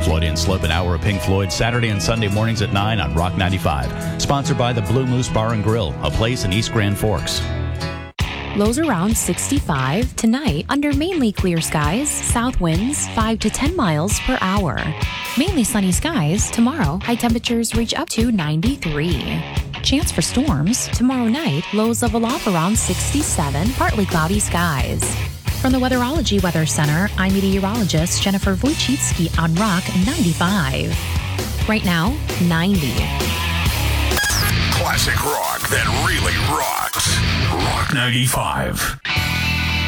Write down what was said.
Freudian Slope, an hour of Pink Floyd, Saturday and Sunday mornings at 9 on Rock 95. Sponsored by the Blue Moose Bar and Grill, a place in East Grand Forks. Lows around 65 tonight under mainly clear skies, south winds 5 to 10 miles per hour. Mainly sunny skies tomorrow, high temperatures reach up to 93. Chance for storms tomorrow night, lows level off around 67, partly cloudy skies. From the Weatherology Weather Center, I'm meteorologist Jennifer Wojcicki on Rock 95. Right now, 90. Classic rock that really rocks. Rock 95.